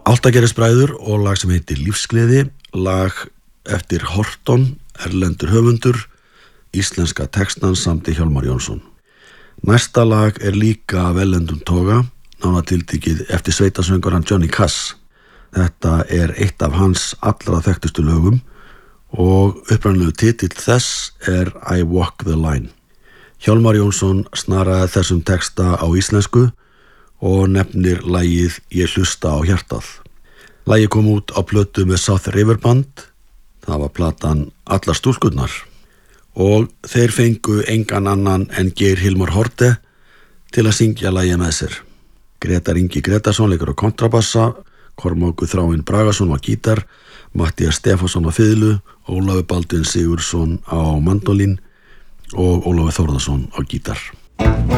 Altagerðisbræður og lag sem heitir Lífsgleði, lag eftir Horton, erlendur höfundur, íslenska textan samdi Hjálmar Jónsson. Næsta lag líka af erlendum toga, nánar tiltekið eftir sveitasöngarann Johnny Cash. Þetta eitt af hans allra þekktustu lögum og upprænlegu titill þess I Walk the Line. Hjálmar Jónsson snaraði þessum texta á íslensku og nefnir lagið Ég hlusta á hjartað. Lagið kom út á plötu með South River Band, það var platan Allar stúlkurnar, og þeir fengu engan annan en Geir Hilmar Haarde til að syngja lagið með sér. Grétar Ingi Grétarsson leikur á kontrabassa, Kormákur Þráinn Bragason á gítar, Matthías Stefánsson á fiðlu, Ólafur Baldvin Sigurðsson á mandólín og Ólafur Þórðarson á gítar.